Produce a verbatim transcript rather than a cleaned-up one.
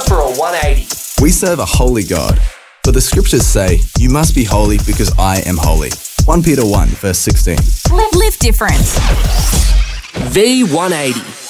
for a one eighty. We serve a holy God, but the scriptures say, you must be holy because I am holy. First Peter one, verse sixteen. Live, live different. V one eighty.